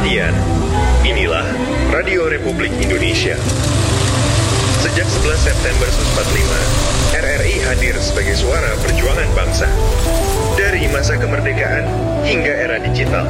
perhatian, inilah Radio Republik Indonesia. Sejak 11 September 1945, RRI hadir sebagai suara perjuangan bangsa. Dari masa kemerdekaan hingga era digital.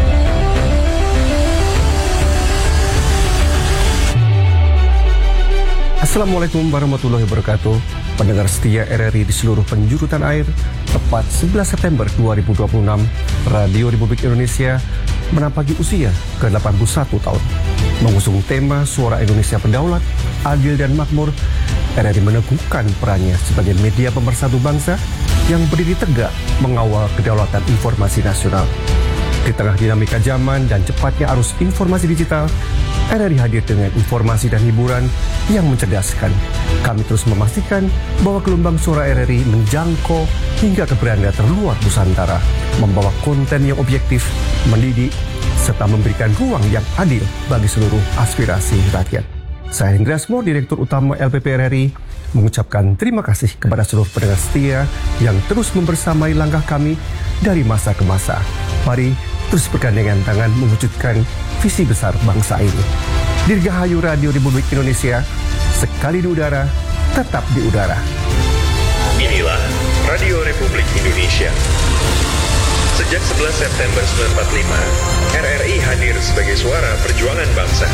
Assalamualaikum warahmatullahi wabarakatuh. Pendengar setia RRI di seluruh penjuru tanah air, tepat 11 September 2026, Radio Republik Indonesia menampaki usia ke-81 tahun. Mengusung tema Suara Indonesia Berdaulat, Adil dan Makmur, RRI meneguhkan perannya sebagai media pemersatu bangsa yang berdiri tegak mengawal kedaulatan informasi nasional. Di tengah dinamika zaman dan cepatnya arus informasi digital, RRI hadir dengan informasi dan hiburan yang mencerdaskan. Kami terus memastikan bahwa gelombang suara RRI menjangkau hingga ke beranda terluar Nusantara, membawa konten yang objektif, mendidik, serta memberikan ruang yang adil bagi seluruh aspirasi rakyat. Saya Hendra Asmor, Direktur Utama LPP RRI, mengucapkan terima kasih kepada seluruh pendengar setia yang terus membersamai langkah kami dari masa ke masa. Mari terus bergandengan tangan mewujudkan visi besar bangsa ini. Dirgahayu Radio Republik Indonesia, sekali di udara, tetap di udara. Inilah Radio Republik Indonesia. Sejak 11 September 1945, RRI hadir sebagai suara perjuangan bangsa.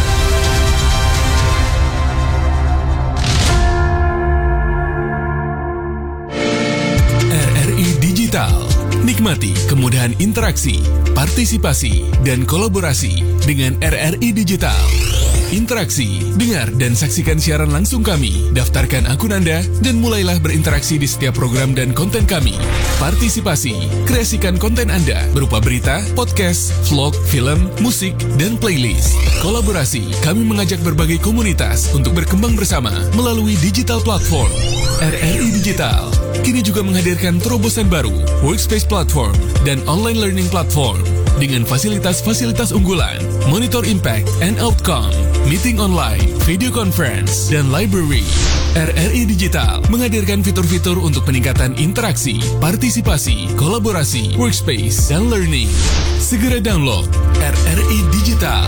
RRI Digital. Nikmati kemudahan interaksi, partisipasi, dan kolaborasi dengan RRI Digital. Interaksi, dengar dan saksikan siaran langsung kami, daftarkan akun Anda, dan mulailah berinteraksi di setiap program dan konten kami. Partisipasi, kreasikan konten Anda berupa berita, podcast, vlog, film, musik, dan playlist. Kolaborasi, kami mengajak berbagai komunitas untuk berkembang bersama melalui digital platform. RRI Digital kini juga menghadirkan terobosan baru, workspace platform, dan online learning platform dengan fasilitas-fasilitas unggulan, monitor impact and outcome, meeting online, video conference, dan library. RRI Digital menghadirkan fitur-fitur untuk peningkatan interaksi, partisipasi, kolaborasi, workspace, dan learning. Segera download RRI Digital.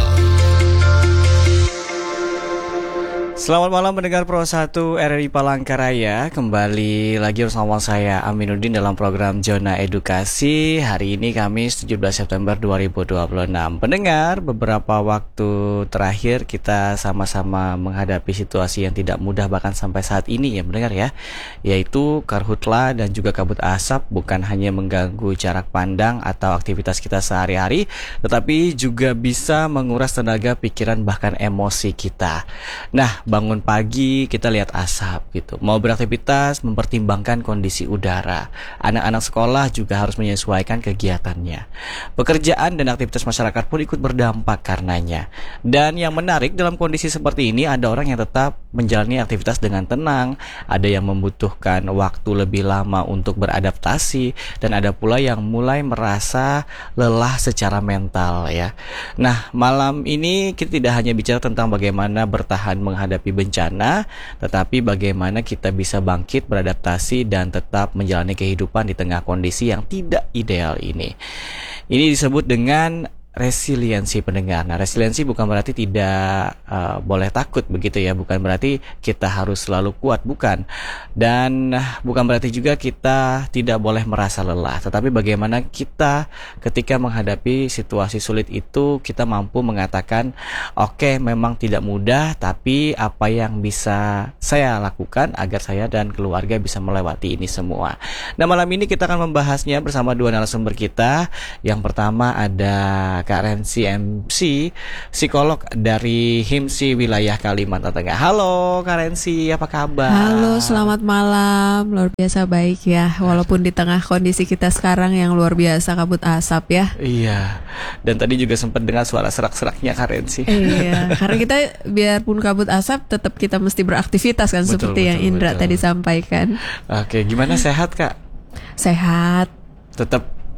Selamat malam pendengar Pro 1 RRI Palangkaraya. Kembali lagi bersama saya Aminuddin dalam program Zona Edukasi. Hari ini Kamis 17 September 2026. Pendengar, beberapa waktu terakhir kita sama-sama menghadapi situasi yang tidak mudah bahkan sampai saat ini ya pendengar ya, yaitu karhutla dan juga kabut asap bukan hanya mengganggu jarak pandang atau aktivitas kita sehari-hari, tetapi juga bisa menguras tenaga, pikiran, bahkan emosi kita. Nah, bangun pagi kita lihat asap gitu. Mau beraktivitas mempertimbangkan kondisi udara. Anak-anak sekolah juga harus menyesuaikan kegiatannya. Pekerjaan dan aktivitas masyarakat pun ikut berdampak karenanya. Dan yang menarik dalam kondisi seperti ini, ada orang yang tetap menjalani aktivitas dengan tenang, ada yang membutuhkan waktu lebih lama untuk beradaptasi, dan ada pula yang mulai merasa lelah secara mental ya. Nah, malam ini kita tidak hanya bicara tentang bagaimana bertahan menghadapi bencana, tetapi bagaimana kita bisa bangkit, beradaptasi, dan tetap menjalani kehidupan di tengah kondisi yang tidak ideal ini. Ini disebut dengan resiliensi pendengar. Nah, resiliensi bukan berarti tidak boleh takut begitu ya, bukan berarti kita harus selalu kuat, bukan. Dan bukan berarti juga kita tidak boleh merasa lelah, tetapi bagaimana kita ketika menghadapi situasi sulit itu kita mampu mengatakan, oke, memang tidak mudah, tapi apa yang bisa saya lakukan agar saya dan keluarga bisa melewati ini semua. Nah, malam ini kita akan membahasnya bersama dua narasumber kita. Yang pertama ada Kak Rensi MC, psikolog dari HIMSI Wilayah Kalimantan Tengah. Halo Kak Rensi, apa kabar? Halo, selamat malam. Luar biasa baik ya, walaupun di tengah kondisi kita sekarang yang luar biasa kabut asap ya. Iya, dan tadi juga sempat dengar suara serak-seraknya Kak Rensi. Iya, karena kita biarpun kabut asap tetap kita mesti beraktivitas kan, seperti yang Indra tadi sampaikan. Oke, gimana, sehat Kak? Sehat. Tetap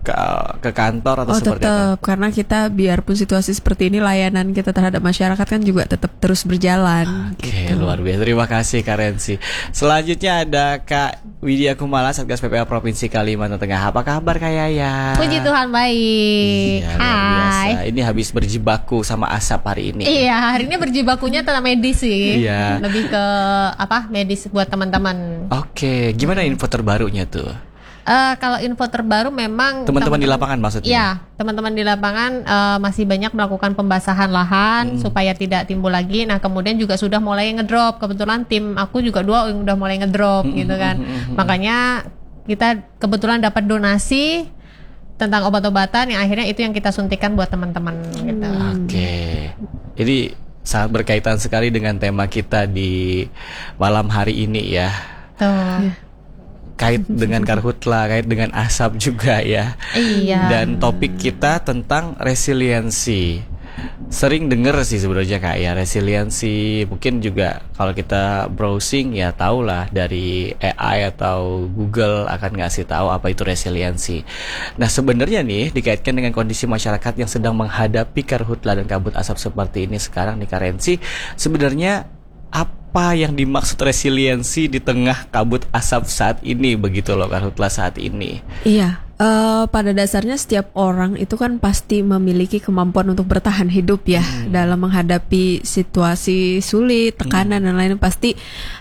ke kantor atau seperti tetap, karena kita biarpun situasi seperti ini, layanan kita terhadap masyarakat kan juga tetap terus berjalan. Oke, luar biasa. Terima kasih Kak Rensi. Selanjutnya ada Kak Widya Kumala, Satgas PPA Provinsi Kalimantan Tengah. Apa kabar Kak Yaya? Puji Tuhan baik. Iya, luar biasa. Ini habis berjibaku sama asap hari ini. Iya, hari ini berjibakunya tentang medis sih. Iya. Lebih ke medis buat teman-teman. Oke, gimana info terbarunya tuh? Kalau info terbaru memang Teman-teman di lapangan maksudnya? Iya, teman-teman di lapangan masih banyak melakukan pembasahan lahan supaya tidak timbul lagi. Nah, kemudian juga sudah mulai ngedrop. Kebetulan tim aku juga yang udah mulai ngedrop gitu kan. Makanya kita kebetulan dapat donasi tentang obat-obatan yang akhirnya itu yang kita suntikan buat teman-teman gitu. Oke. Jadi sangat berkaitan sekali dengan tema kita di malam hari ini ya. Tuh. Kait dengan karhutla, kait dengan asap juga ya. Iya. Dan topik kita tentang resiliensi. Sering denger sih sebenarnya Kak ya, resiliensi. Mungkin juga kalau kita browsing ya tahulah dari AI atau Google akan ngasih tahu apa itu resiliensi. Nah, sebenarnya nih dikaitkan dengan kondisi masyarakat yang sedang menghadapi karhutla dan kabut asap seperti ini sekarang nih Kak Rensi, sebenarnya apa yang dimaksud resiliensi di tengah kabut asap saat ini begitu loh, karhutla saat ini? Iya, pada dasarnya setiap orang itu kan pasti memiliki kemampuan untuk bertahan hidup ya dalam menghadapi situasi sulit, tekanan dan lain-lain, pasti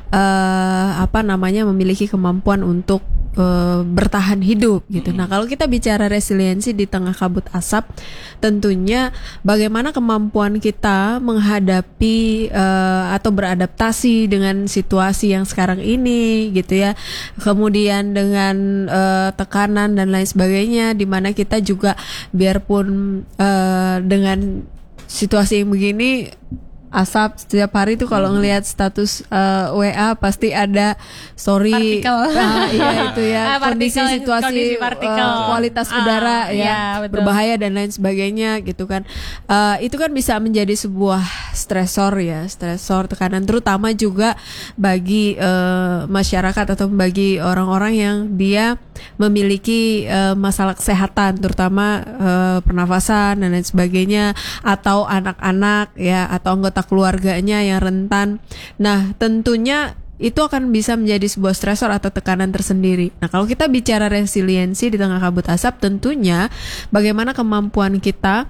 memiliki kemampuan untuk bertahan hidup gitu. Nah, kalau kita bicara resiliensi di tengah kabut asap, tentunya bagaimana kemampuan kita menghadapi atau beradaptasi dengan situasi yang sekarang ini gitu ya. Kemudian dengan tekanan dan lain sebagainya, di mana kita juga biarpun dengan situasi yang begini, asap setiap hari tuh kalau ngelihat status WA pasti ada story iya itu ya, kondisi situasi kualitas udara ya berbahaya dan lain sebagainya gitu kan. Itu kan bisa menjadi sebuah stresor, tekanan, terutama juga bagi masyarakat atau bagi orang-orang yang dia memiliki masalah kesehatan, terutama pernafasan dan lain sebagainya, atau anak-anak ya, atau anggota keluarganya yang rentan. Nah, tentunya itu akan bisa menjadi sebuah stresor atau tekanan tersendiri. Nah, kalau kita bicara resiliensi di tengah kabut asap, tentunya bagaimana kemampuan kita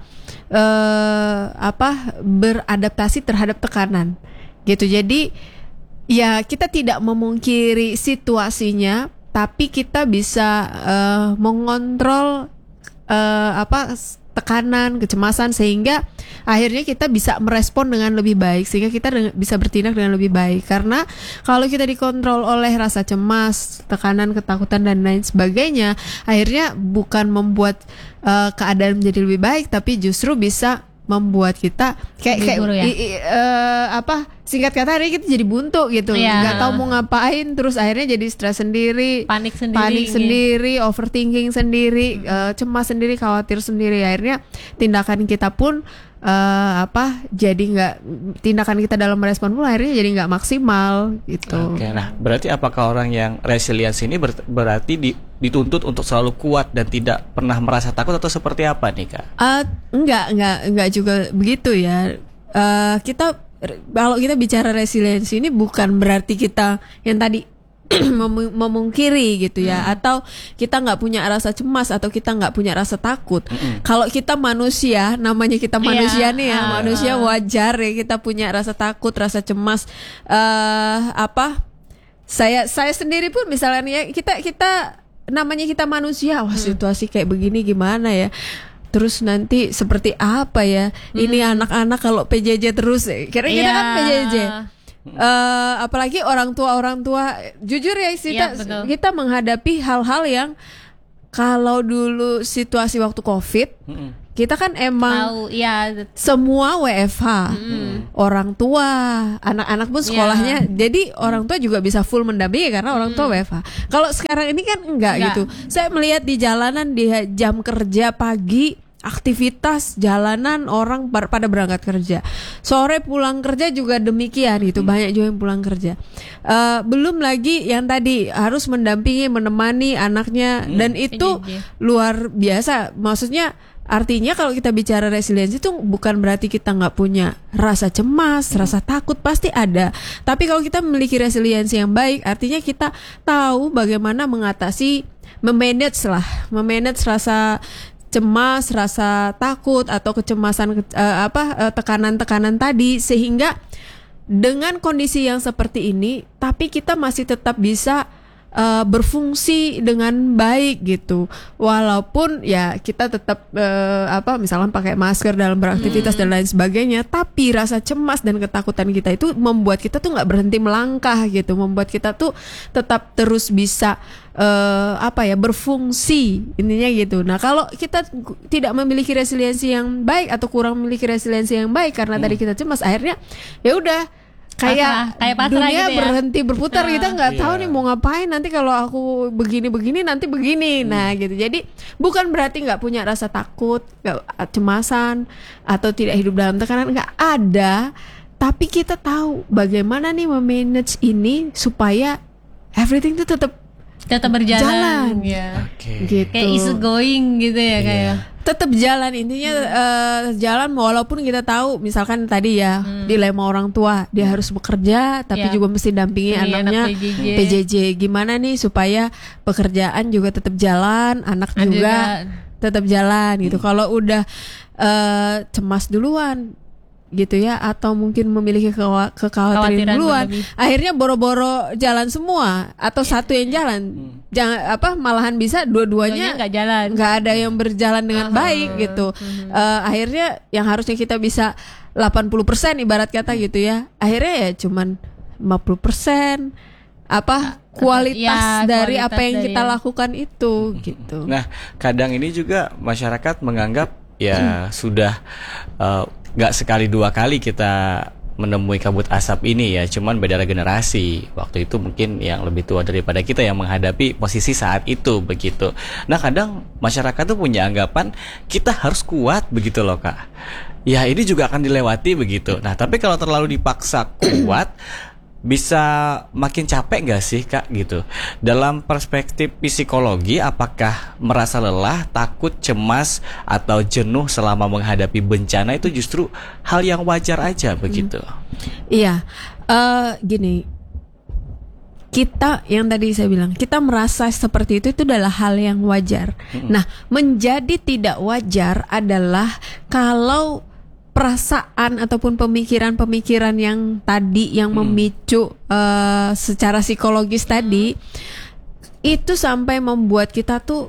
beradaptasi terhadap tekanan gitu. Jadi ya kita tidak memungkiri situasinya, tapi kita bisa mengontrol tekanan, kecemasan, sehingga akhirnya kita bisa merespon dengan lebih baik, sehingga kita bisa bertindak dengan lebih baik. Karena kalau kita dikontrol oleh rasa cemas, tekanan, ketakutan dan lain sebagainya, akhirnya bukan membuat keadaan menjadi lebih baik, tapi justru bisa membuat kita singkat kata hari kita jadi buntu gitu, nggak tahu mau ngapain, terus akhirnya jadi stres sendiri, panik sendiri, overthinking sendiri, cemas sendiri, khawatir sendiri. Akhirnya tindakan kita pun tindakan kita dalam merespon pun akhirnya jadi nggak maksimal gitu. Oke, nah berarti apakah orang yang resiliensi ini berarti dituntut untuk selalu kuat dan tidak pernah merasa takut, atau seperti apa nih Kak? Enggak juga begitu ya. Kalau kita bicara resiliensi ini bukan berarti kita yang tadi memungkiri gitu ya, atau kita nggak punya rasa cemas atau kita nggak punya rasa takut. Kalau kita manusia, namanya kita manusia nih ya, manusia wajar ya kita punya rasa takut, rasa cemas. Saya sendiri pun misalnya ya, kita namanya kita manusia, situasi kayak begini gimana ya, terus nanti seperti apa ya, ini anak-anak kalau PJJ terus, kira kita kan PJJ. Apalagi orang tua jujur ya, kita menghadapi hal-hal yang kalau dulu situasi waktu COVID, kita kan emang semua WFH, orang tua, anak-anak pun sekolahnya, jadi orang tua juga bisa full mendampingi karena orang tua WFH. Kalau sekarang ini kan enggak gitu. Saya melihat di jalanan di jam kerja pagi, aktivitas jalanan orang pada berangkat kerja. Sore pulang kerja juga demikian gitu, banyak juga yang pulang kerja. Belum lagi yang tadi harus mendampingi, menemani anaknya, dan itu luar biasa. Maksudnya artinya kalau kita bicara resiliensi itu bukan berarti kita nggak punya rasa cemas, rasa takut, pasti ada. Tapi kalau kita memiliki resiliensi yang baik, artinya kita tahu bagaimana mengatasi, memanage rasa cemas, rasa takut atau kecemasan, tekanan-tekanan tadi, sehingga dengan kondisi yang seperti ini, tapi kita masih tetap bisa berfungsi dengan baik gitu, walaupun ya kita tetap misalkan pakai masker dalam beraktivitas dan lain sebagainya, tapi rasa cemas dan ketakutan kita itu membuat kita tuh nggak berhenti melangkah gitu, membuat kita tuh tetap terus bisa berfungsi, intinya gitu. Nah kalau kita tidak memiliki resiliensi yang baik atau kurang memiliki resiliensi yang baik karena tadi kita cemas, akhirnya ya udah kayak dunia gitu ya, berhenti berputar, kita nggak tahu nih mau ngapain nanti kalau aku begini nanti begini. Nah gitu, jadi bukan berarti nggak punya rasa takut, nggak cemasan atau tidak hidup dalam tekanan, nggak ada, tapi kita tahu bagaimana nih memanage ini supaya everything itu tetap berjalan. Ya. Gitu. Kayak easy going gitu ya, kayak tetap jalan, intinya jalan walaupun kita tahu misalkan tadi ya dilema orang tua, dia harus bekerja tapi juga mesti dampingi anaknya PJJ. Gimana nih supaya pekerjaan juga tetap jalan, anak juga tetap jalan gitu. Kalau udah cemas duluan gitu ya, atau mungkin memiliki kekhawatiran duluan, akhirnya boro-boro jalan semua atau satu yang jalan, jangan malahan bisa dua-duanya nggak jalan, nggak ada yang berjalan dengan baik gitu. Akhirnya yang harusnya kita bisa 80% ibarat kata gitu ya, akhirnya ya cuman 50% kualitas dari apa yang kita lakukan itu gitu. Nah kadang ini juga masyarakat menganggap ya sudah nggak sekali dua kali kita menemui kabut asap ini ya, cuman beda generasi. Waktu itu mungkin yang lebih tua daripada kita yang menghadapi posisi saat itu begitu. Nah kadang masyarakat tuh punya anggapan kita harus kuat begitu loh Kak. Ya ini juga akan dilewati begitu. Nah tapi kalau terlalu dipaksa kuat bisa makin capek gak sih Kak gitu? Dalam perspektif psikologi, apakah merasa lelah, takut, cemas, atau jenuh selama menghadapi bencana itu justru hal yang wajar aja begitu? Iya, gini, kita yang tadi saya bilang, kita merasa seperti itu adalah hal yang wajar. Nah, menjadi tidak wajar adalah kalau perasaan ataupun pemikiran-pemikiran yang tadi yang memicu secara psikologis tadi itu sampai membuat kita tuh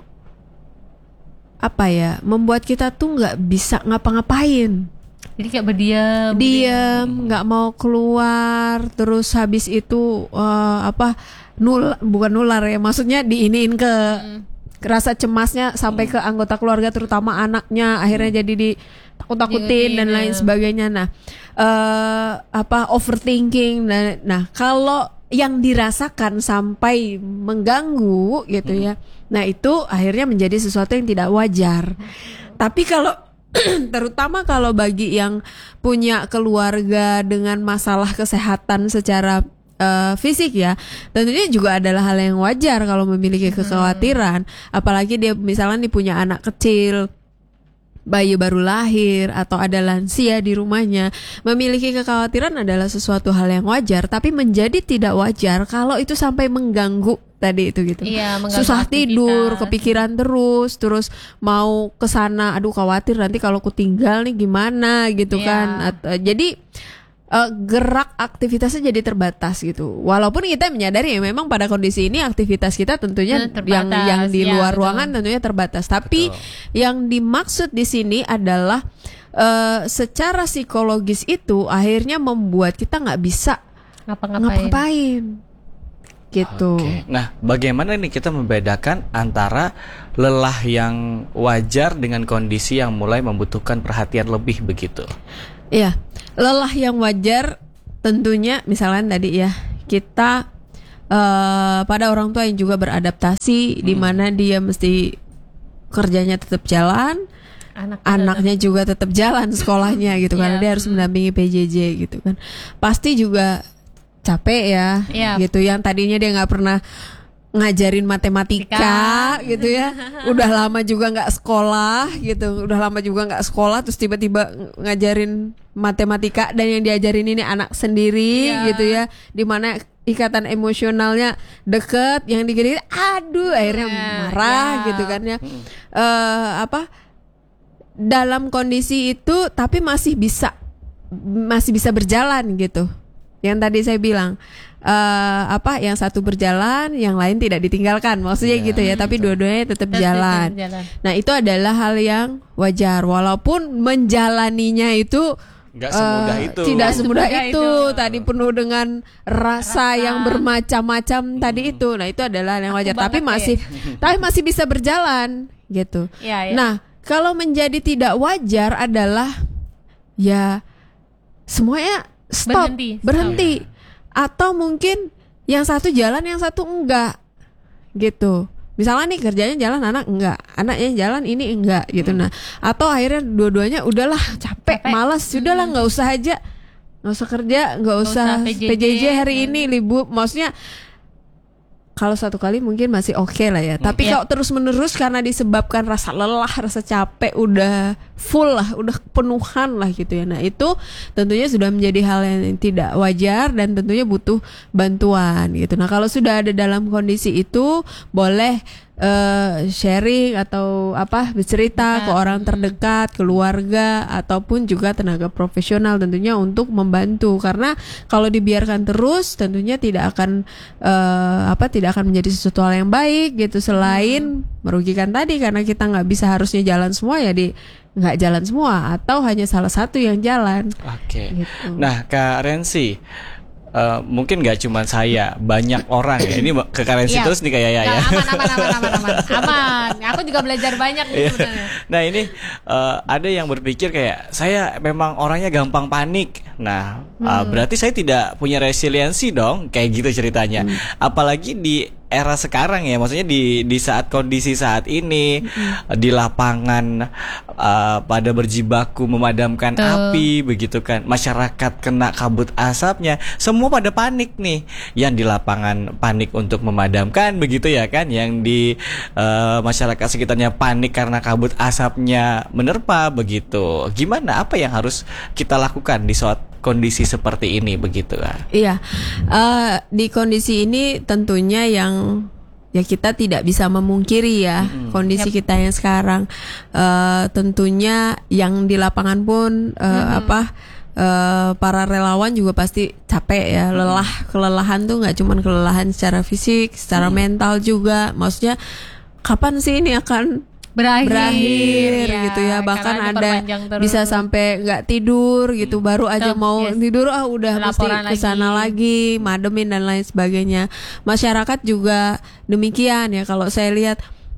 membuat kita tuh nggak bisa ngapa-ngapain. Jadi kayak berdiam, nggak mau keluar, terus habis itu bukan nular ya, maksudnya diiniin ke rasa cemasnya sampai ke anggota keluarga, terutama anaknya, akhirnya jadi takut-takutin dan lain sebagainya. Nah, overthinking. Nah, kalau yang dirasakan sampai mengganggu gitu ya, nah itu akhirnya menjadi sesuatu yang tidak wajar. Tapi kalau terutama kalau bagi yang punya keluarga dengan masalah kesehatan secara fisik ya, tentunya juga adalah hal yang wajar kalau memiliki kekhawatiran. Apalagi dia misalnya punya anak kecil, bayi baru lahir, atau ada lansia di rumahnya, memiliki kekhawatiran adalah sesuatu hal yang wajar. Tapi menjadi tidak wajar kalau itu sampai mengganggu tadi itu gitu. Iya, susah tidur, kepikiran terus mau kesana, aduh khawatir nanti kalau aku tinggal nih gimana gitu kan. Jadi gerak aktivitasnya jadi terbatas gitu. Walaupun kita menyadari ya memang pada kondisi ini aktivitas kita tentunya yang di luar ruangan tentunya terbatas. Tapi yang dimaksud di sini adalah secara psikologis itu akhirnya membuat kita nggak bisa ngapa-ngapain gitu. Nah, bagaimana nih kita membedakan antara lelah yang wajar dengan kondisi yang mulai membutuhkan perhatian lebih begitu? Iya, lelah yang wajar tentunya misalnya tadi ya, kita pada orang tua yang juga beradaptasi di mana dia mesti kerjanya tetap jalan, anaknya juga tetap jalan sekolahnya gitu kan. Dia harus mendampingi PJJ gitu kan. Pasti juga capek ya gitu. Yang tadinya dia nggak pernah ngajarin matematika gitu ya, udah lama juga nggak sekolah terus tiba-tiba ngajarin matematika, dan yang diajarin ini anak sendiri gitu ya, dimana ikatan emosionalnya deket, yang digede akhirnya marah gitu kan ya. Dalam kondisi itu tapi masih bisa berjalan gitu. Yang tadi saya bilang yang satu berjalan, yang lain tidak ditinggalkan, maksudnya gitu ya. Tapi dua-duanya tetap jalan. Nah, itu adalah hal yang wajar, walaupun menjalaninya itu tidak semudah itu. Tadi penuh dengan rasa yang bermacam-macam tadi itu. Nah, itu adalah yang wajar. Tapi masih bisa berjalan gitu. Nah, kalau menjadi tidak wajar adalah ya semuanya berhenti. Atau mungkin yang satu jalan, yang satu enggak gitu. Misalnya nih kerjanya jalan, anak enggak, anaknya jalan, ini enggak gitu. Nah, atau akhirnya dua-duanya udahlah capek. Malas, sudahlah nggak usah kerja, nggak usah PJJ hari ini libur. Maksudnya kalau satu kali mungkin masih oke lah ya. Tapi kalau terus-menerus karena disebabkan rasa lelah, rasa capek, udah full lah, udah penuhan lah gitu ya. Nah, itu tentunya sudah menjadi hal yang tidak wajar dan tentunya butuh bantuan gitu. Nah, kalau sudah ada dalam kondisi itu, boleh sharing atau bercerita ke orang terdekat, keluarga, ataupun juga tenaga profesional tentunya untuk membantu. Karena kalau dibiarkan terus tentunya tidak akan menjadi sesuatu hal yang baik gitu. Selain merugikan tadi, karena kita nggak bisa harusnya jalan semua ya nggak jalan semua, atau hanya salah satu yang jalan. Gitu. Nah, Kak Rensi, mungkin nggak cuma saya, banyak orang ya. Ini ke Karensi terus nih kayak ya. Aman. Aku juga belajar banyak nih sebenarnya. Nah, ini ada yang berpikir kayak saya memang orangnya gampang panik. Nah, berarti saya tidak punya resiliensi dong, kayak gitu ceritanya. Apalagi di era sekarang ya, maksudnya di saat kondisi saat ini, di lapangan pada berjibaku memadamkan api begitu kan, masyarakat kena kabut asapnya, semua pada panik nih. Yang di lapangan panik untuk memadamkan begitu ya kan, yang di masyarakat sekitarnya panik karena kabut asapnya menerpa begitu. Gimana, apa yang harus kita lakukan di saat kondisi seperti ini begitu kan? Iya, di kondisi ini tentunya yang kita tidak bisa memungkiri ya kondisi kita yang sekarang. Tentunya yang di lapangan pun para relawan juga pasti capek ya, kelelahan tuh nggak cuma kelelahan secara fisik, secara mental juga. Maksudnya kapan sih ini akan berakhir gitu ya. Bahkan ada bisa sampai nggak tidur gitu, baru aja mau tidur udah mesti kesana lagi mademin dan lain sebagainya. Masyarakat juga demikian ya. Kalau saya lihat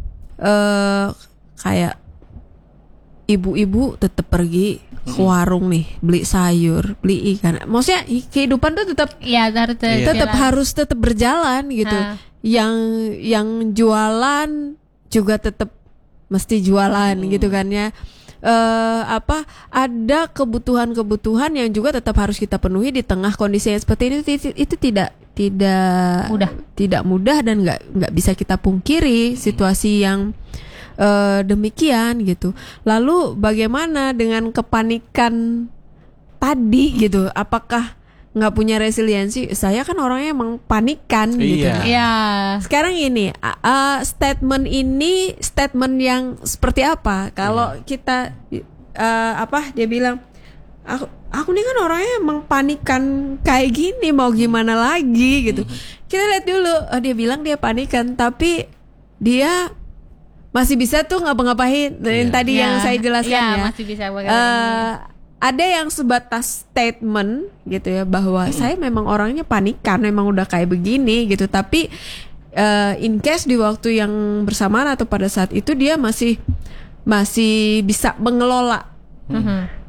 kayak ibu-ibu tetap pergi ke warung nih, beli sayur, beli ikan. Maksudnya kehidupan tuh tetap harus berjalan gitu. Yang jualan juga tetap mesti jualan gitu kan ya. Ada kebutuhan-kebutuhan yang juga tetap harus kita penuhi di tengah kondisi yang seperti ini. Itu tidak mudah dan nggak bisa kita pungkiri situasi yang demikian gitu. Lalu bagaimana dengan kepanikan tadi gitu? Apakah nggak punya resiliensi? Saya kan orangnya emang panikan gitu. Sekarang ini statement yang seperti apa? Kalau kita dia bilang aku nih kan orangnya emang panikan kayak gini, mau gimana lagi gitu. Kita lihat dulu. Dia bilang dia panikan, tapi dia masih bisa tuh ngapa-ngapain. Tadi yang saya jelaskan masih bisa. Ada yang sebatas statement gitu ya, bahwa saya memang orangnya panikan, memang udah kayak begini gitu. Tapi in case di waktu yang bersamaan atau pada saat itu dia masih bisa mengelola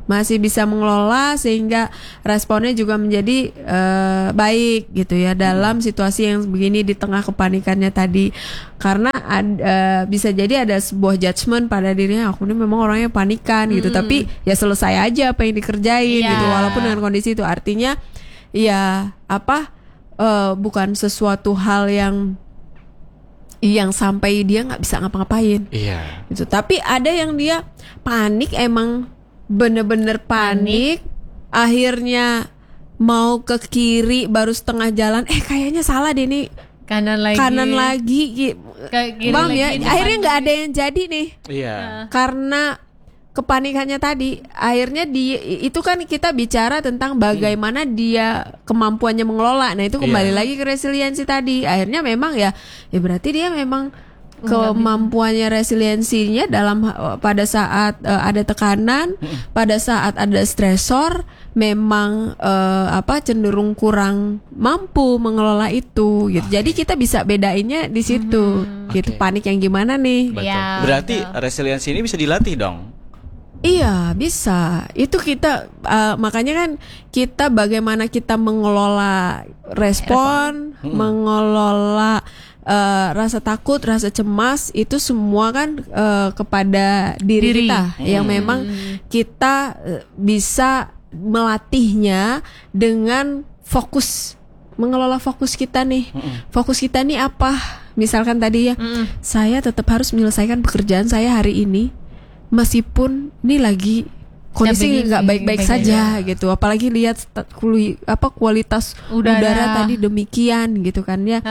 masih bisa mengelola sehingga responnya juga menjadi baik gitu ya dalam situasi yang begini di tengah kepanikannya tadi. Karena bisa jadi ada sebuah judgement pada dirinya, aku ini memang orangnya panikan gitu, tapi ya selesai aja apa yang dikerjain gitu walaupun dengan kondisi itu. Artinya ya bukan sesuatu hal yang sampai dia nggak bisa ngapa-ngapain. Iya. Gitu. Tapi ada yang dia panik, emang bener-bener panik. Akhirnya mau ke kiri baru setengah jalan, kayaknya salah deh nih. Kanan lagi. Kiri Bang lagi, ya, depan akhirnya nggak lagi. ada yang jadi nih. Iya. Karena kepanikannya tadi, akhirnya itu kan kita bicara tentang bagaimana dia kemampuannya mengelola. Nah itu kembali lagi ke resiliensi tadi. Akhirnya memang ya berarti dia memang kemampuannya resiliensinya dalam pada saat ada tekanan, pada saat ada stresor, memang cenderung kurang mampu mengelola itu. Gitu. Jadi kita bisa bedainnya di situ. Gitu. Panik yang gimana nih? Betul. Iya, Berarti betul. resiliensi ini bisa dilatih dong. Iya bisa. Itu kita makanya kan kita bagaimana kita mengelola respon, mengelola rasa takut, rasa cemas itu semua kan kepada diri kita yang memang kita bisa melatihnya dengan fokus, mengelola fokus kita nih. Fokus kita nih apa? Misalkan tadi ya, saya tetap harus menyelesaikan pekerjaan saya hari ini. Meskipun ini lagi kondisi nggak baik-baik saja gitu, apalagi lihat kualitas udara tadi demikian gitu kan ya,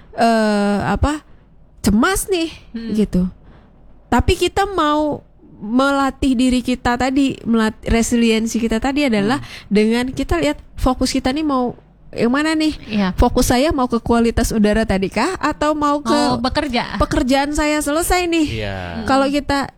cemas nih gitu. Tapi kita mau melatih diri kita tadi, melatih resiliensi kita tadi adalah dengan kita lihat fokus kita nih mau yang mana nih? Fokus saya mau ke kualitas udara tadi kah, atau mau ke pekerjaan saya selesai nih? Kalau kita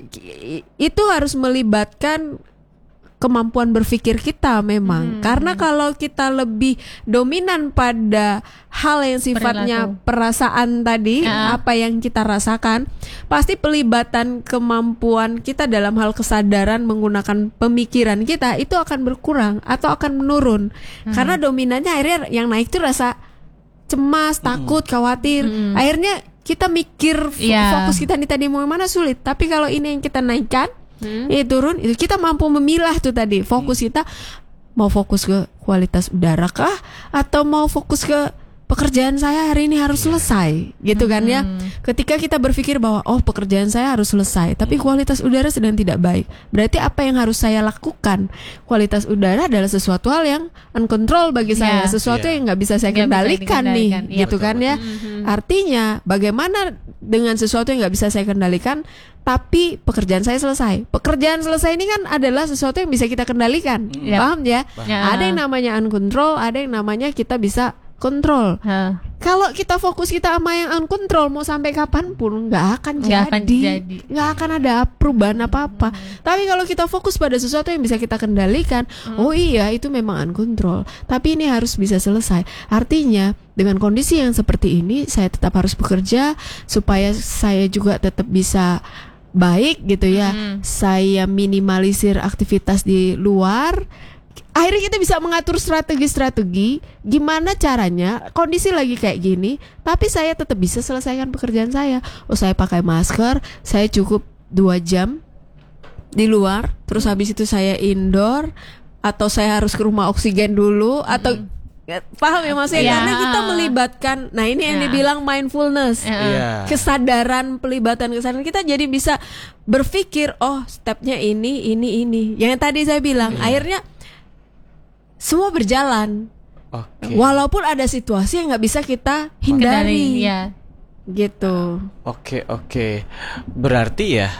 itu harus melibatkan kemampuan berpikir kita memang. Karena kalau kita lebih dominan pada hal yang sifatnya perasaan tadi, apa yang kita rasakan, pasti pelibatan kemampuan kita dalam hal kesadaran menggunakan pemikiran kita itu akan berkurang atau akan menurun. Karena dominannya akhirnya yang naik itu rasa cemas, takut, khawatir. Akhirnya kita mikir fokus kita nih tadi mau mana sulit. Tapi kalau ini yang kita naikkan, turun, itu kita mampu memilah tuh tadi fokus kita mau fokus ke kualitas udara kah, atau mau fokus ke pekerjaan saya hari ini harus selesai gitu kan ya. Ketika kita berpikir bahwa pekerjaan saya harus selesai tapi kualitas udara sedang tidak baik, berarti apa yang harus saya lakukan? Kualitas udara adalah sesuatu hal yang uncontrol bagi saya, sesuatu yang nggak bisa saya kendalikan nih gitu kan ya. Artinya bagaimana dengan sesuatu yang nggak bisa saya kendalikan tapi pekerjaan saya selesai. Pekerjaan selesai ini kan adalah sesuatu yang bisa kita kendalikan. Paham ya? Ada yang namanya uncontrol, ada yang namanya kita bisa kontrol. Kalau kita fokus kita sama yang uncontrol, mau sampai kapanpun nggak akan jadi, nggak akan ada perubahan apa-apa. Tapi kalau kita fokus pada sesuatu yang bisa kita kendalikan, itu memang uncontrol, tapi ini harus bisa selesai. Artinya dengan kondisi yang seperti ini, saya tetap harus bekerja supaya saya juga tetap bisa baik gitu ya. Saya minimalisir aktivitas di luar. Akhirnya kita bisa mengatur strategi-strategi gimana caranya kondisi lagi kayak gini, tapi saya tetap bisa selesaikan pekerjaan saya. Saya pakai masker, saya cukup 2 jam di luar, terus habis itu saya indoor, atau saya harus ke rumah oksigen dulu, atau paham ya maksudnya? Karena kita melibatkan, nah ini yang dibilang mindfulness, kesadaran, pelibatan kesadaran, kita jadi bisa berpikir, stepnya ini. Yang tadi saya bilang, akhirnya semua berjalan. Walaupun ada situasi yang nggak bisa kita hindari. Gitu. Oke. Berarti ya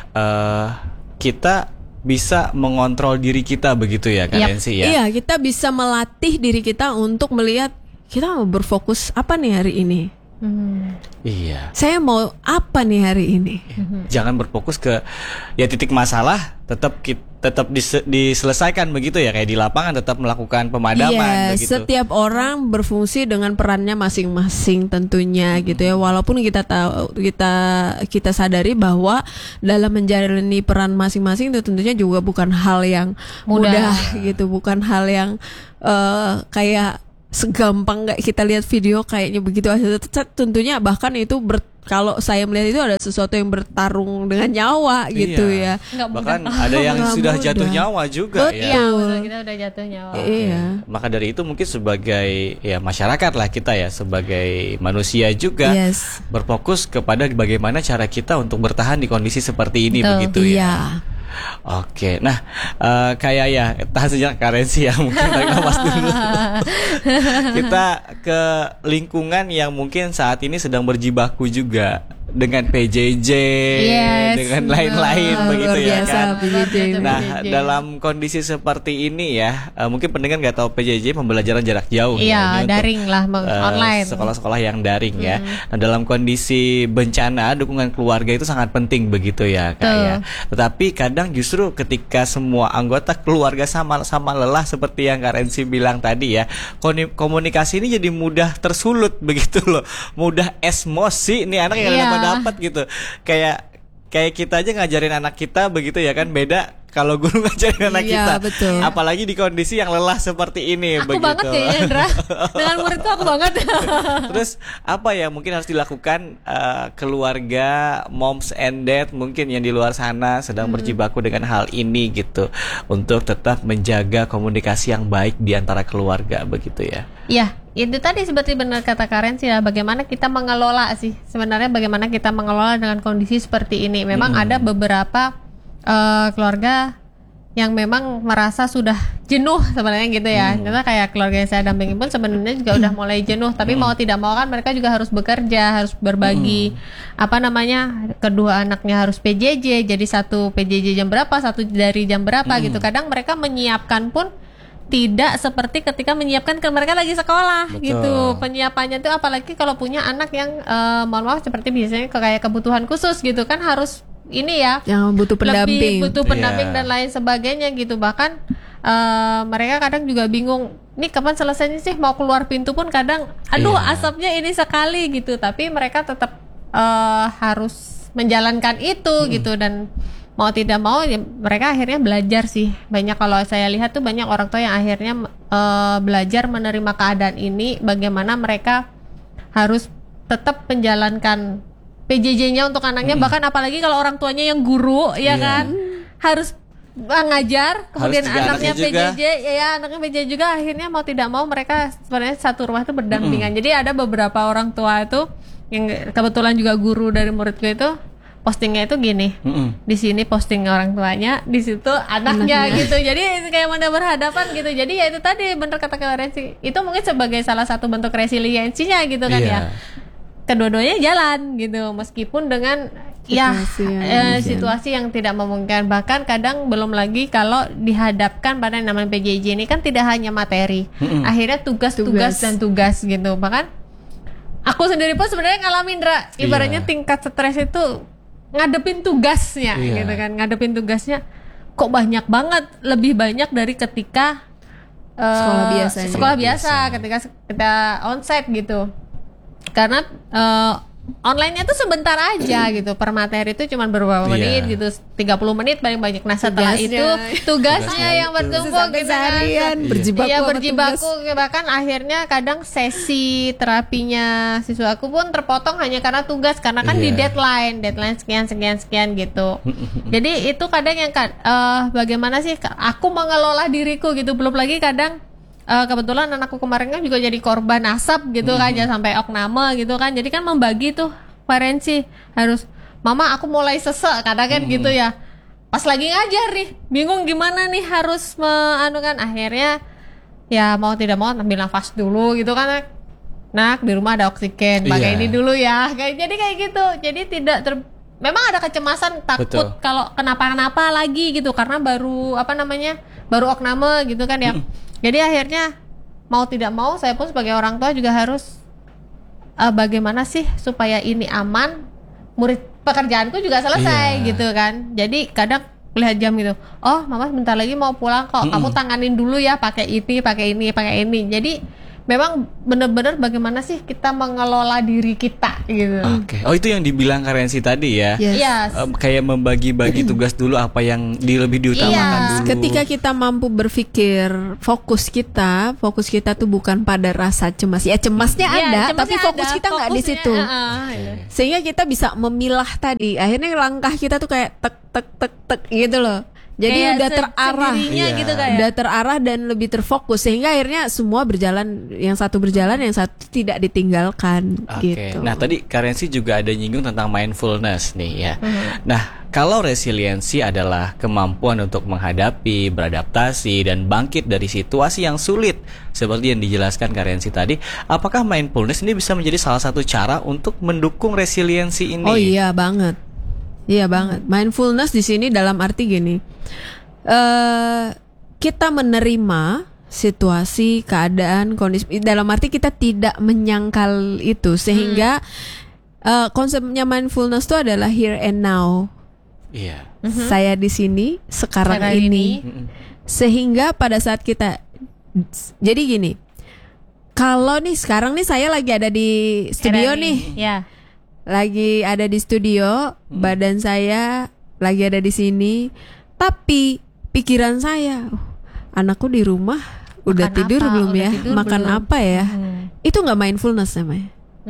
kita bisa mengontrol diri kita begitu ya Kak Nancy ya? Iya, kita bisa melatih diri kita untuk melihat kita mau berfokus apa nih hari ini. Iya. Saya mau apa nih hari ini? Jangan berfokus ke titik masalah, tetap tetap diselesaikan begitu ya, kayak di lapangan tetap melakukan pemadaman Iya, begitu. setiap orang berfungsi dengan perannya masing-masing tentunya gitu ya. Walaupun kita tahu kita sadari bahwa dalam menjalani peran masing-masing itu tentunya juga bukan hal yang mudah gitu, bukan hal yang kayak segampang kayak kita lihat video kayaknya begitu aja. Tentunya bahkan itu kalau saya melihat itu ada sesuatu yang bertarung dengan nyawa gitu ya. Bahkan ada yang Nggak sudah mudah. jatuh nyawa juga ya. Iya, betul, kita udah jatuh nyawa. Iya. Maka dari itu mungkin sebagai ya masyarakat lah kita ya, sebagai manusia juga Yes. berfokus kepada bagaimana cara kita untuk bertahan di kondisi seperti ini Betul. begitu ya. Iya. Oke, nah kayak ya tahan sejenak karensi ya, mungkin tarik nafas dulu. Kita ke lingkungan yang mungkin saat ini sedang berjibaku juga dengan PJJ, Yes, dengan lain-lain begitu luar ya biasa, kan. PJJ. Nah, PJJ. dalam kondisi seperti ini ya, mungkin pendengar nggak tahu PJJ pembelajaran jarak jauh. Iya, ya, ini untuk, daring lah, online. sekolah-sekolah yang daring ya. Nah, dalam kondisi bencana, dukungan keluarga itu sangat penting begitu ya, Kak ya. Tetapi kadang justru ketika semua anggota keluarga sama-sama lelah seperti yang Kak Rensi bilang tadi ya, komunikasi ini jadi mudah tersulut begitu loh, mudah emosi nih anak yang dapat gitu. Kayak kita aja ngajarin anak kita begitu ya kan, beda kalau guru ngajarin anak Iya, kita. betul. Apalagi di kondisi yang lelah seperti ini Aku begitu. banget kayaknya Indra. Dengan muridku aku banget. Terus apa ya mungkin harus dilakukan keluarga, moms and dad mungkin yang di luar sana sedang berjibaku dengan hal ini gitu, untuk tetap menjaga komunikasi yang baik di antara keluarga begitu ya. Iya, itu tadi seperti benar kata Karen sih ya, bagaimana kita mengelola sih. Sebenarnya bagaimana kita mengelola dengan kondisi seperti ini. Memang ada beberapa keluarga yang memang merasa sudah jenuh sebenarnya gitu ya. Karena kayak keluarga yang saya dampingi pun sebenarnya juga udah mulai jenuh, tapi mau tidak mau kan mereka juga harus bekerja, harus berbagi kedua anaknya harus PJJ, jadi satu PJJ jam berapa, satu dari jam berapa gitu. Kadang mereka menyiapkan pun tidak seperti ketika menyiapkan mereka lagi sekolah. Betul. Gitu. Penyiapannya tuh apalagi kalau punya anak yang mohon maaf seperti biasanya kayak kebutuhan khusus gitu kan, harus ini ya Yang butuh pendamping. lebih butuh pendamping Iya. dan lain sebagainya gitu. Bahkan mereka kadang juga bingung, nih kapan selesainya sih, mau keluar pintu pun kadang aduh asapnya ini sekali gitu, tapi mereka tetap harus menjalankan itu gitu. Dan mau tidak mau ya, mereka akhirnya belajar sih. Banyak kalau saya lihat tuh banyak orang tua yang akhirnya belajar menerima keadaan ini, bagaimana mereka harus tetap menjalankan PJJ-nya untuk anaknya. Bahkan apalagi kalau orang tuanya yang guru ya kan, harus ngajar, kemudian Harus juga anaknya anaknya juga. PJJ ya anaknya PJJ juga, akhirnya mau tidak mau mereka sebenarnya satu rumah itu berdampingan. Jadi ada beberapa orang tua itu yang kebetulan juga guru dari muridku itu, postingnya itu gini, di sini posting orang tuanya, di situ anaknya gitu. Jadi kayak mana berhadapan gitu. Jadi ya itu tadi bener kata Rensi, itu mungkin sebagai salah satu bentuk resiliensinya gitu kan ya. Kedua-duanya jalan gitu, meskipun dengan situasi yang tidak memungkinkan. Bahkan kadang belum lagi kalau dihadapkan pada yang namanya PJJ ini kan tidak hanya materi, akhirnya tugas dan tugas gitu. Bahkan aku sendiri pun sebenarnya ngalamin ibaratnya tingkat stres itu ngadepin tugasnya gitu kan, ngadepin tugasnya kok banyak banget, lebih banyak dari ketika sekolah biasa ketika kita onsite gitu. Karena online-nya tuh sebentar aja gitu, per materi itu cuma beberapa menit gitu, 30 menit paling banyak. Nah setelah itu tugasnya yang bertumpuk gitu kan, berjibaku. Bahkan akhirnya kadang sesi terapinya siswaku pun terpotong hanya karena tugas, karena kan di deadline sekian gitu. Jadi itu kadang yang bagaimana sih aku mengelola diriku gitu. Belum lagi kadang kebetulan anakku kemarin kan juga jadi korban asap gitu kan, ya sampai okname gitu kan. Jadi kan membagi tuh parensi, harus mama aku mulai sesek kadang kan gitu ya. Pas lagi ngajar nih, bingung gimana nih harus kan. Akhirnya ya mau tidak mau ambil nafas dulu gitu kan. Nak di rumah ada oksigen, pakai ini dulu ya. Jadi kayak gitu. Jadi tidak memang ada kecemasan, takut kalau kenapa-napa lagi gitu, karena baru baru okname gitu kan ya. Jadi akhirnya mau tidak mau saya pun sebagai orang tua juga harus bagaimana sih supaya ini aman, pekerjaanku juga selesai gitu kan. Jadi kadang lihat jam gitu. Oh, mama sebentar lagi mau pulang kok. Kamu tanganin dulu ya pakai ini. Jadi memang benar-benar bagaimana sih kita mengelola diri kita gitu. Oke. Oh, itu yang dibilang Karensi tadi ya. Yes. Kayak membagi-bagi tugas dulu apa yang lebih diutamakan dulu. Ketika kita mampu berpikir fokus kita tuh bukan pada rasa cemas. Ya cemasnya ada, cemasnya tapi fokus ada, kita nggak di fokusnya, situ. gitu. Sehingga kita bisa memilah tadi. Akhirnya langkah kita tuh kayak tek gitu loh. Jadi Kayak udah terarah, sendirinya gitu kayak. udah terarah dan lebih terfokus sehingga akhirnya semua berjalan, yang satu berjalan, yang satu tidak ditinggalkan. Oke. Gitu. Nah, tadi Karensi juga ada nyinggung tentang mindfulness nih ya. Nah, kalau resiliensi adalah kemampuan untuk menghadapi, beradaptasi, dan bangkit dari situasi yang sulit seperti yang dijelaskan Karensi tadi, apakah mindfulness ini bisa menjadi salah satu cara untuk mendukung resiliensi ini? Oh iya banget. Iya banget. Mindfulness di sini dalam arti gini, kita menerima situasi, keadaan, kondisi. Dalam arti kita tidak menyangkal itu, sehingga konsepnya mindfulness itu adalah here and now. Iya. Saya di sini sekarang Sekarang ini. Sehingga pada saat kita, jadi gini, kalau nih sekarang nih saya lagi ada di studio RRI. nih. Ya. Lagi ada di studio, badan saya lagi ada di sini, tapi pikiran saya, anakku di rumah udah Makan tidur apa? belum Udah ya? tidur Makan belum? apa ya? Itu nggak mindfulness namanya.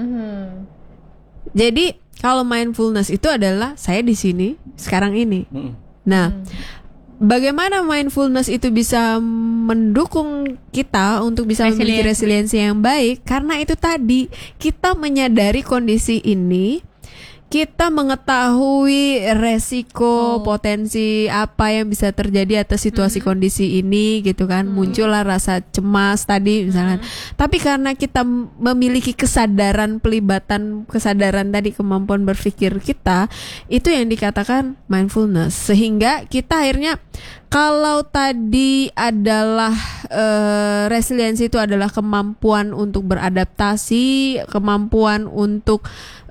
Jadi kalau mindfulness itu adalah saya di sini sekarang ini. Nah, bagaimana mindfulness itu bisa mendukung kita untuk bisa memiliki resiliensi yang baik? Karena itu tadi, kita menyadari kondisi ini, kita mengetahui resiko, potensi apa yang bisa terjadi atas situasi kondisi ini gitu kan. Muncullah rasa cemas tadi misalkan. Tapi karena kita memiliki kesadaran, pelibatan kesadaran tadi, kemampuan berpikir kita, itu yang dikatakan mindfulness. Sehingga kita akhirnya, kalau tadi adalah resiliensi itu adalah kemampuan untuk beradaptasi, kemampuan untuk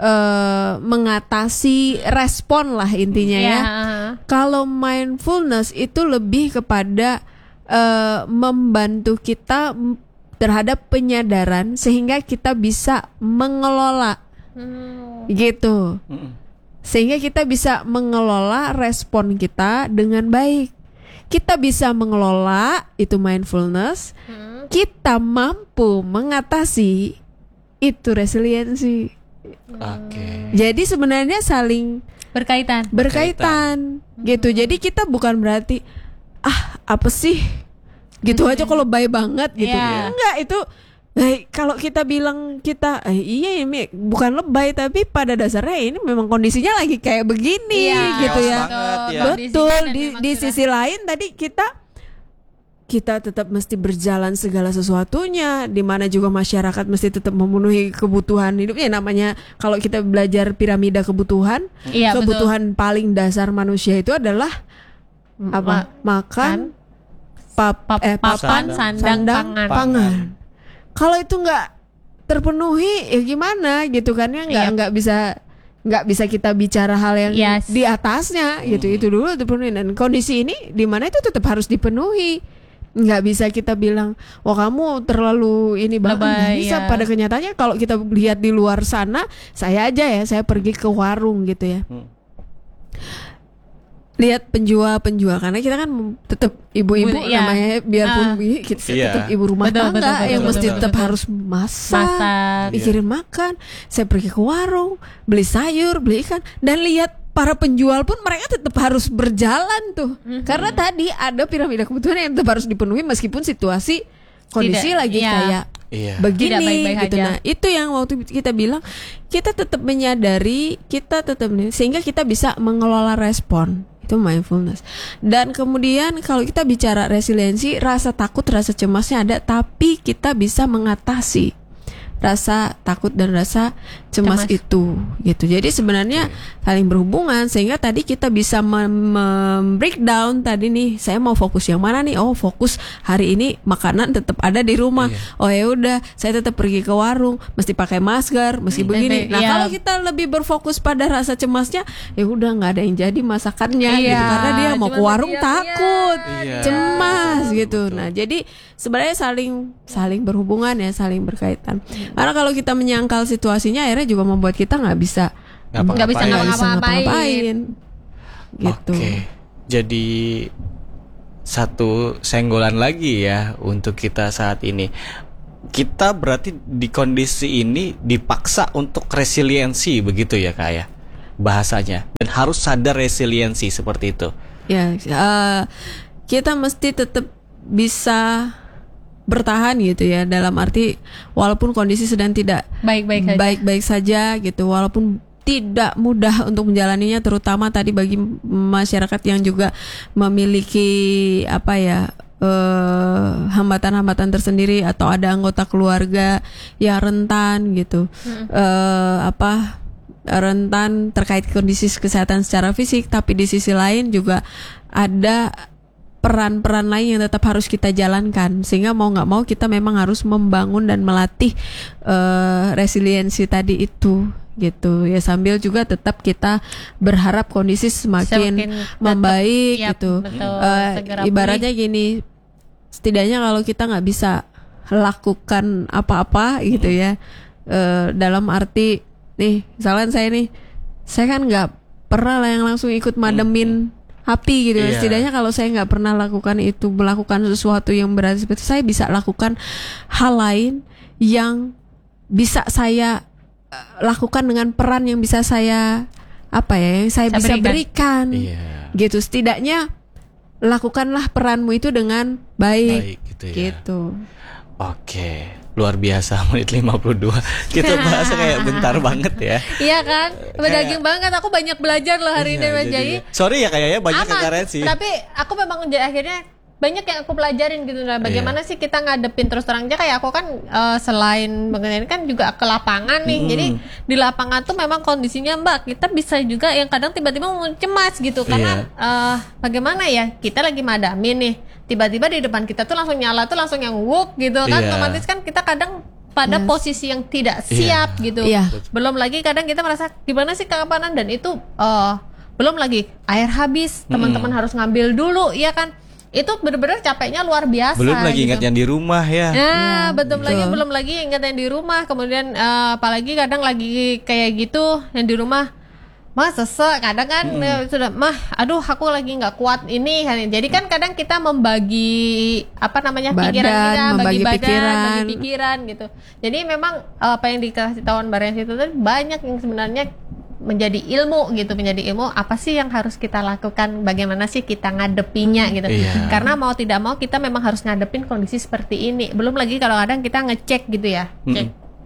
mengatasi, respon lah intinya ya. Kalau mindfulness itu lebih kepada membantu kita terhadap penyadaran sehingga kita bisa mengelola gitu. Sehingga kita bisa mengelola respon kita dengan baik. Kita bisa mengelola itu mindfulness. Kita mampu mengatasi itu resiliensi. Oke. Jadi sebenarnya saling Berkaitan. gitu. Jadi kita bukan berarti apa sih gitu aja kalau lebay banget gitu. Iya. Enggak, itu kalau kita bilang kita iya ini bukan lebay, tapi pada dasarnya ini memang kondisinya lagi kayak begini gitu Chaos ya. banget, ya. Betul. Di sisi lain tadi kita tetap mesti berjalan segala sesuatunya, di mana juga masyarakat mesti tetap memenuhi kebutuhan hidupnya. Namanya kalau kita belajar piramida kebutuhan, Iya, kebutuhan paling dasar manusia itu adalah apa? Makan, papan, sandang, pangan. Kalau itu nggak terpenuhi, ya gimana gitu kan ya? Nggak bisa kita bicara hal yang di atasnya gitu. Itu dulu terpenuhi, dan kondisi ini di mana itu tetap harus dipenuhi. Nggak bisa kita bilang, wah kamu terlalu ini banget. Nggak bisa. Pada kenyataannya kalau kita lihat di luar sana, saya pergi ke warung gitu ya. Lihat penjual, karena kita kan tetap ibu-ibu namanya, biarpun kita tetap ibu rumah tangga yang mesti tetap harus masak, mikirin makan. Saya pergi ke warung, beli sayur, beli ikan, dan lihat para penjual pun mereka tetap harus berjalan tuh. Karena tadi ada piramida kebutuhan yang tetap harus dipenuhi meskipun situasi kondisi lagi kayak begini gitu. Nah, itu yang waktu kita bilang, kita tetap menyadari, sehingga kita bisa mengelola respon. Itu mindfulness. Dan kemudian kalau kita bicara resiliensi, rasa takut, rasa cemasnya ada, tapi kita bisa mengatasi. rasa takut dan rasa cemas Cemas. itu gitu. Jadi sebenarnya saling berhubungan sehingga tadi kita bisa breakdown tadi nih, saya mau fokus yang mana nih? Oh, fokus hari ini makanan tetap ada di rumah. Oh ya udah, saya tetap pergi ke warung, mesti pakai masker, mesti begini. Nah, Iya. kalau kita lebih berfokus pada rasa cemasnya, ya udah nggak ada yang jadi masakannya Iya, gitu karena dia mau cuma ke warung diam-diam. takut, Iya. cemas gitu. Nah, jadi sebenarnya saling berhubungan ya, saling berkaitan. Karena kalau kita menyangkal situasinya, akhirnya juga membuat kita nggak bisa Nggak bisa ngapa-ngapain. gitu. Oke. Jadi satu senggolan lagi ya untuk kita saat ini. Kita berarti di kondisi ini dipaksa untuk resiliensi begitu ya Kak ya bahasanya, dan harus sadar resiliensi seperti itu. Ya, kita mesti tetap bisa bertahan gitu ya, dalam arti walaupun kondisi sedang tidak Baik-baik saja. baik-baik saja gitu, walaupun tidak mudah untuk menjalaninya, terutama tadi bagi masyarakat yang juga memiliki apa ya, hambatan-hambatan tersendiri atau ada anggota keluarga yang rentan gitu, rentan terkait kondisi kesehatan secara fisik, tapi di sisi lain juga ada peran-peran lain yang tetap harus kita jalankan, sehingga mau nggak mau kita memang harus membangun dan melatih resiliensi tadi itu gitu ya, sambil juga tetap kita berharap kondisi semakin membaik tetap, gitu. betul, segera Ibaratnya gini, setidaknya kalau kita nggak bisa lakukan apa-apa gitu ya, dalam arti nih, misalkan saya kan nggak pernah lah yang langsung ikut mademin api gitu. Iya. Setidaknya kalau saya nggak pernah lakukan itu, melakukan sesuatu yang berarti seperti itu, saya bisa lakukan hal lain yang bisa saya lakukan dengan peran yang bisa saya yang saya bisa berikan. Iya. Gitu. Setidaknya lakukanlah peranmu itu dengan baik, Baik gitu ya. gitu. Oke, luar biasa, menit 52. Kita bahas kayak bentar banget ya. Iya kan, berdaging banget. Aku banyak belajar loh hari ini, Mas. Jadi sorry ya kayaknya banyak aman. kekarensi. Tapi aku memang akhirnya banyak yang aku pelajarin gitu. Nah, bagaimana sih kita ngadepin terus terang aja, kayak aku kan selain mengenai kan juga ke lapangan nih. Jadi di lapangan tuh memang kondisinya Mbak, kita bisa juga yang kadang tiba-tiba mau cemas gitu karena bagaimana ya, kita lagi madamin nih, tiba-tiba di depan kita tuh langsung nyala tuh langsung yang wuk gitu kan. Iya. Otomatis kan kita kadang pada posisi yang tidak siap gitu. Iya. Belum lagi kadang kita merasa gimana sih keamanan, dan itu belum lagi air habis, teman-teman harus ngambil dulu ya kan. Itu benar-benar capeknya luar biasa. Belum lagi gitu. ingat yang di rumah ya. Nah, belum lagi ingat yang di rumah. Kemudian apalagi kadang lagi kayak gitu yang di rumah, mah sesek kadang kan sudah aduh aku lagi nggak kuat ini. Jadi kan kadang kita membagi pikiran kita, membagi bagi pikiran gitu. Jadi memang apa yang dikasih tahuan Mbak Rensi itu tadi banyak yang sebenarnya menjadi ilmu gitu, apa sih yang harus kita lakukan, bagaimana sih kita ngadepinya gitu. Karena mau tidak mau kita memang harus ngadepin kondisi seperti ini. Belum lagi kalau kadang kita ngecek gitu ya, cek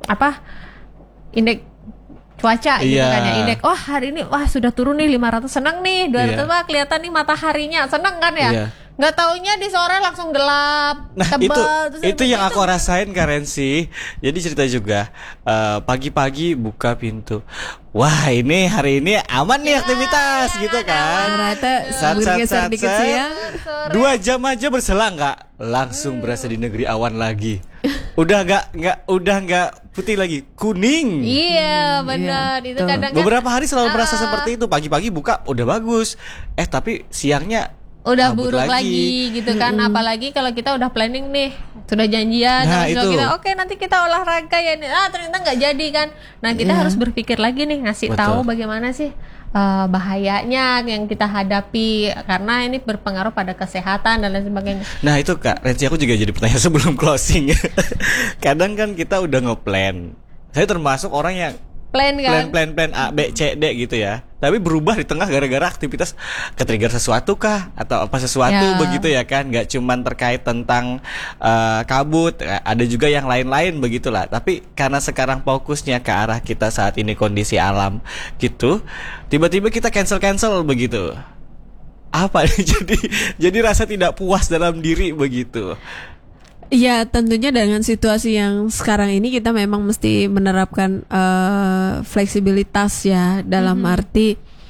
indeks cuaca gitu kan ya, indeks hari ini sudah turun nih 500, senang nih 200, kelihatan nih mataharinya, senang kan ya. Nggak taunya di sore langsung gelap, Nah tebal. itu yang aku rasain Karensi. Jadi cerita juga pagi-pagi buka pintu, wah ini hari ini aman nih aktivitas gitu kan. Ternyata bergeser dikit siang. 2 jam aja berselang nggak, langsung berasa di negeri awan lagi. Udah nggak putih lagi, kuning. Iya benar, itu tuh. kadang Beberapa hari selalu merasa seperti itu. Pagi-pagi buka udah bagus, tapi siangnya udah kabut buruk lagi gitu kan. Apalagi kalau kita udah planning nih, sudah janjian Nah, sama itu. kita, oke nanti kita olahraga ya, ternyata nggak jadi kan. Nah kita harus berpikir lagi nih, ngasih Betul. tahu bagaimana sih bahayanya yang kita hadapi, karena ini berpengaruh pada kesehatan dan lain sebagainya. Nah itu Kak Rensi, aku juga jadi pertanyaan sebelum closing. Kadang kan kita udah ngeplan. Saya termasuk orang yang Plan kan? plan A, B, C, D gitu ya. Tapi berubah di tengah gara-gara aktivitas ketrigger sesuatu kah atau apa sesuatu begitu ya kan. Gak cuman terkait tentang kabut, ada juga yang lain-lain begitulah. Tapi karena sekarang fokusnya ke arah kita saat ini kondisi alam gitu, tiba-tiba kita cancel begitu. Apa jadi rasa tidak puas dalam diri begitu. Iya, tentunya dengan situasi yang sekarang ini kita memang mesti menerapkan fleksibilitas ya, dalam arti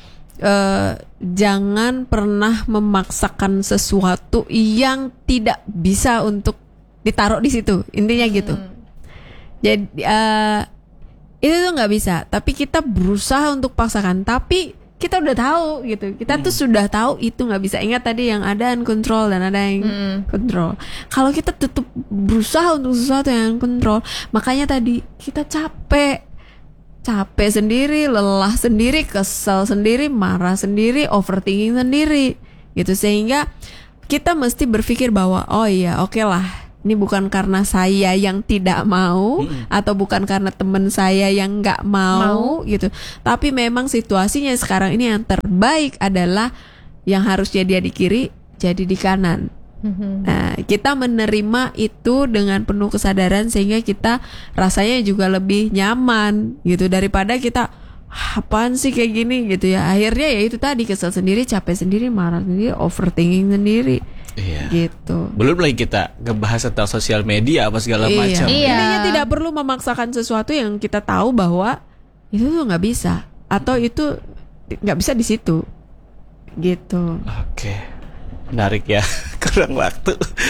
jangan pernah memaksakan sesuatu yang tidak bisa untuk ditaruh di situ, intinya gitu. Jadi itu tuh nggak bisa, tapi kita berusaha untuk paksakan, tapi kita udah tahu gitu, kita tuh sudah tahu itu nggak bisa. Ingat tadi yang ada uncontrol dan ada yang kontrol. Kalau kita tetap berusaha untuk sesuatu yang kontrol, makanya tadi kita capek sendiri, lelah sendiri, kesel sendiri, marah sendiri, overthinking sendiri gitu. Sehingga kita mesti berpikir bahwa oh iya, oke lah, ini bukan karena saya yang tidak mau atau bukan karena teman saya yang nggak mau gitu. Tapi memang situasinya sekarang ini yang terbaik adalah yang harusnya dia di kiri jadi di kanan. Nah, kita menerima itu dengan penuh kesadaran sehingga kita rasanya juga lebih nyaman gitu daripada kita apaan sih kayak gini gitu ya. Akhirnya ya itu tadi, kesel sendiri, capek sendiri, marah sendiri, overthinking sendiri. Iya. Gitu. Belum lagi kita ngebahas tentang sosial media apa segala macam. Intinya tidak perlu memaksakan sesuatu yang kita tahu bahwa itu tuh nggak bisa atau itu nggak bisa di situ. Gitu. Oke. Menarik ya. Kurang waktu.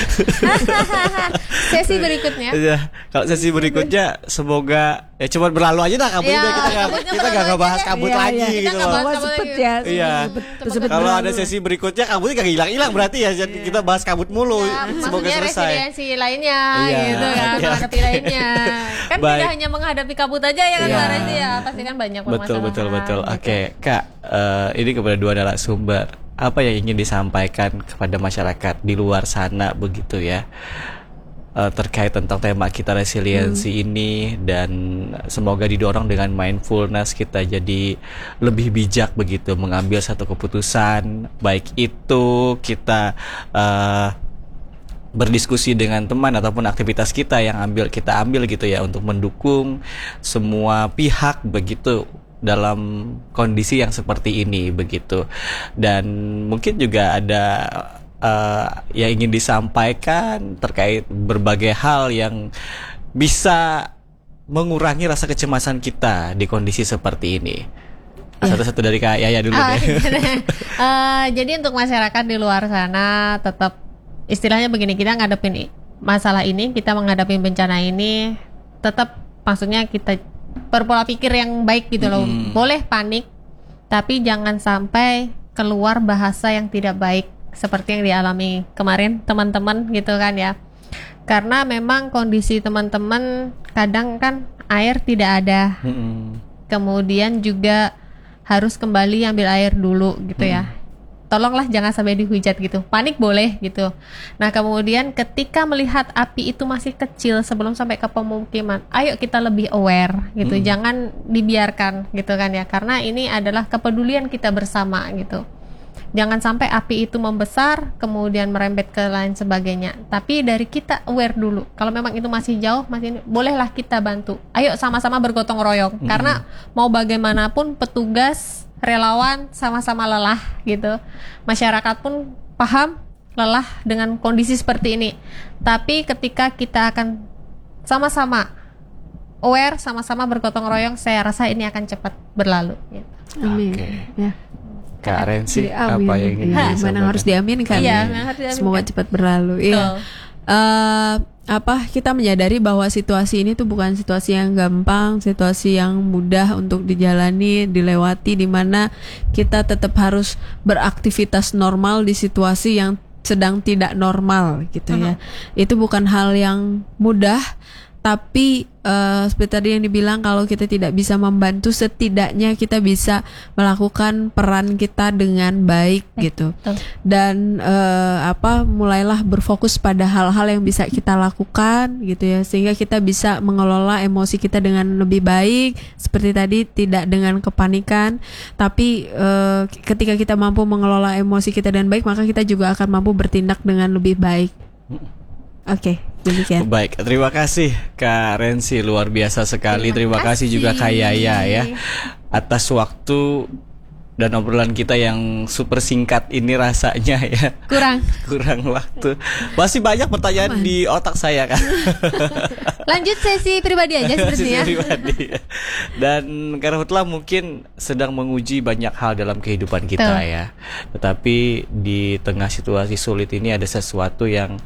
Sesi berikutnya. Ya, kalau sesi berikutnya semoga ya cuma berlalu aja dah kabut. Ya, kita nggak ngebahas kabut lagi Kita gitu nggak loh. bahas kabut Cepet lagi. ya. Iya. Kalau ada sesi berikutnya kabutnya gak hilang-hilang berarti ya. Jadi kita bahas kabut mulu. Semoga Maksudnya selesai. resiliensi lainnya Iya. gitu kan, Iya. menghadapi lainnya. Kan Baik. tidak hanya menghadapi kabut aja ya kan, Iya. Resi ya, pasti kan banyak permasalahan. Betul. gitu. Oke, Kak, ini kepada dua narasumber, apa yang ingin disampaikan kepada masyarakat di luar sana begitu ya, terkait tentang tema kita resiliensi ini, dan semoga didorong dengan mindfulness kita jadi lebih bijak begitu mengambil satu keputusan, baik itu kita berdiskusi dengan teman ataupun aktivitas kita yang kita ambil gitu ya, untuk mendukung semua pihak begitu dalam kondisi yang seperti ini begitu. Dan mungkin juga ada yang ingin disampaikan terkait berbagai hal yang bisa mengurangi rasa kecemasan kita di kondisi seperti ini. Satu-satu dari Kak Yaya dulu deh. Jadi untuk masyarakat di luar sana tetap, istilahnya begini, kita ngadepin masalah ini, kita menghadapi bencana ini, tetap maksudnya kita berpola pikir yang baik gitu loh. Boleh panik, tapi jangan sampai keluar bahasa yang tidak baik seperti yang dialami kemarin teman-teman gitu kan ya. Karena memang kondisi teman-teman kadang kan air tidak ada. Kemudian juga harus kembali ambil air dulu gitu ya. Tolonglah jangan sampai dihujat gitu. Panik boleh gitu. Nah kemudian ketika melihat api itu masih kecil sebelum sampai ke pemukiman, ayo kita lebih aware gitu. Jangan dibiarkan gitu kan ya. Karena ini adalah kepedulian kita bersama gitu. Jangan sampai api itu membesar kemudian merembet ke lain sebagainya. Tapi dari kita aware dulu. Kalau memang itu masih jauh, bolehlah kita bantu. Ayo sama-sama bergotong royong. Karena mau bagaimanapun petugas, relawan sama-sama lelah gitu. Masyarakat pun paham lelah dengan kondisi seperti ini. Tapi ketika kita akan sama-sama aware, sama-sama bergotong royong, saya rasa ini akan cepat berlalu gitu. Amin. Oke. Ya. Kak Rensi, Diamin. apa yang ingin Ya, disampaikan? mana harus diaminkan. Iya, Ya. memang harus diaminkan. Semoga cepat berlalu. Iya. Kita menyadari bahwa situasi ini tuh bukan situasi yang gampang, situasi yang mudah untuk dijalani, dilewati, di mana kita tetap harus beraktivitas normal di situasi yang sedang tidak normal gitu ya. Itu bukan hal yang mudah, tapi seperti tadi yang dibilang, kalau kita tidak bisa membantu, setidaknya kita bisa melakukan peran kita dengan baik gitu. Dan mulailah berfokus pada hal-hal yang bisa kita lakukan gitu ya, sehingga kita bisa mengelola emosi kita dengan lebih baik. Seperti tadi, tidak dengan kepanikan, tapi ketika kita mampu mengelola emosi kita dengan baik, maka kita juga akan mampu bertindak dengan lebih baik. Oke, demikian. Baik, terima kasih Kak Rensi, luar biasa sekali. Terima kasih juga Kak Yaya ya atas waktu Dan obrolan kita yang super singkat ini rasanya ya kurang waktu. Masih banyak pertanyaan di otak saya kan. Lanjut sesi pribadi aja sepertinya. Sesi pribadi. Dan karhutlah mungkin sedang menguji banyak hal dalam kehidupan kita ya. Tetapi di tengah situasi sulit ini ada sesuatu yang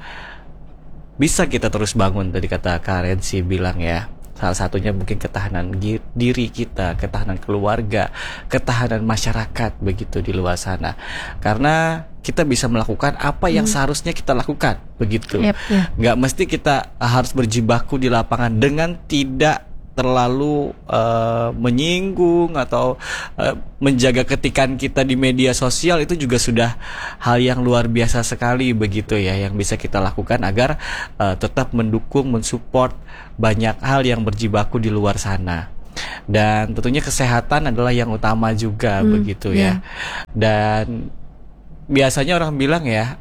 bisa kita terus bangun. Tadi kata Kak Rensi bilang ya. Salah satunya mungkin ketahanan diri kita, ketahanan keluarga, ketahanan masyarakat begitu di luar sana. Karena kita bisa melakukan apa yang seharusnya kita lakukan begitu. Nggak mesti kita harus berjibaku di lapangan dengan tidak terlalu menyinggung atau menjaga ketikan kita di media sosial. Itu juga sudah hal yang luar biasa sekali begitu ya, yang bisa kita lakukan agar tetap mendukung, mensupport banyak hal yang berjibaku di luar sana. Dan tentunya kesehatan adalah yang utama juga begitu ya. Dan biasanya orang bilang ya,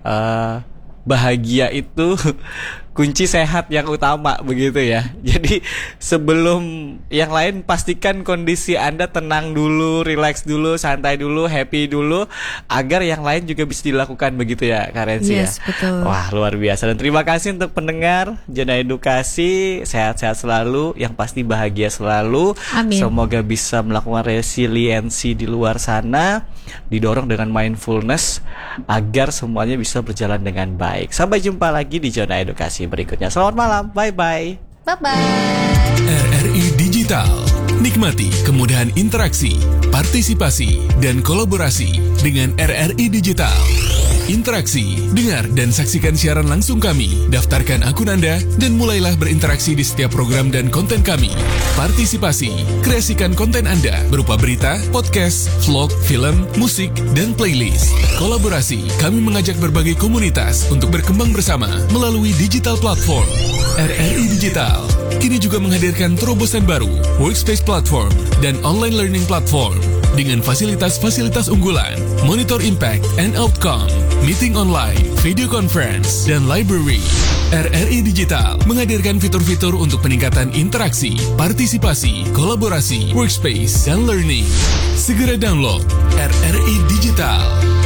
bahagia itu kunci sehat yang utama begitu ya. Jadi sebelum yang lain pastikan kondisi Anda tenang dulu, relax dulu, santai dulu, happy dulu, agar yang lain juga bisa dilakukan begitu ya Kak Rensi ya. Betul. Wah luar biasa, dan terima kasih untuk pendengar Zona Edukasi. Sehat-sehat selalu, yang pasti bahagia selalu. Amin. Semoga bisa melakukan resiliensi di luar sana, didorong dengan mindfulness agar semuanya bisa berjalan dengan baik. Sampai jumpa lagi di Zona Edukasi berikutnya. Selamat malam, bye-bye. Bye-bye. RRI Digital. Nikmati kemudahan interaksi, partisipasi, dan kolaborasi dengan RRI Digital. Interaksi, dengar dan saksikan siaran langsung kami. Daftarkan akun Anda dan mulailah berinteraksi di setiap program dan konten kami. Partisipasi, kreasikan konten Anda berupa berita, podcast, vlog, film, musik, dan playlist. Kolaborasi, kami mengajak berbagai komunitas untuk berkembang bersama melalui digital platform. RRI Digital kini juga menghadirkan terobosan baru, workspace platform, dan online learning platform dengan fasilitas-fasilitas unggulan, monitor impact and outcome, meeting online, video conference, dan library. RRI Digital menghadirkan fitur-fitur untuk peningkatan interaksi, partisipasi, kolaborasi, workspace, dan learning. Segera download RRI Digital.